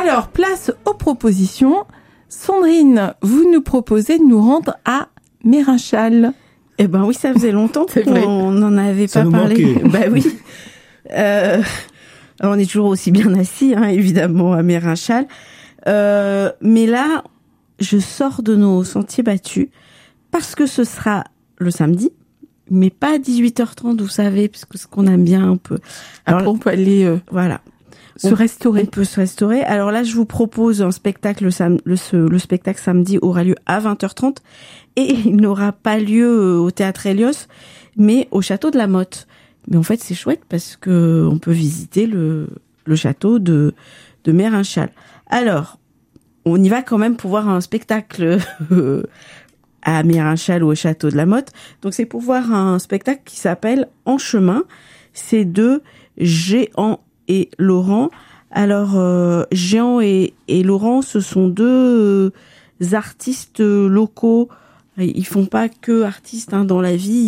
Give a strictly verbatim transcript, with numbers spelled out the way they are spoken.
Alors, place aux propositions. Sandrine, vous nous proposez de nous rendre à Mérinchal. Eh ben oui, ça faisait longtemps qu'on n'en avait ça pas nous parlé. Manquait. Bah oui. Euh, alors on est toujours aussi bien assis, hein, évidemment, à Mérinchal. Euh, mais là, je sors de nos sentiers battus parce que ce sera le samedi, mais pas à dix-huit heures trente, vous savez, parce que ce qu'on aime bien un peu. Alors, Après, on peut aller euh, voilà. se on, restaurer. On peut se restaurer. Alors là, je vous propose un spectacle. Le, sam- le, ce, le spectacle samedi aura lieu à vingt heures trente et il n'aura pas lieu au Théâtre Hélios, mais au Château de la Motte. Mais en fait, c'est chouette parce que on peut visiter le, le château de, de Mérinchal. Alors, on y va quand même pour voir un spectacle à Mérinchal ou au Château de la Motte. Donc, c'est pour voir un spectacle qui s'appelle En chemin. C'est de Géant et Laurent. Alors, euh, Géant et, et Laurent, ce sont deux euh, artistes locaux. Ils font pas que artistes hein, dans la vie.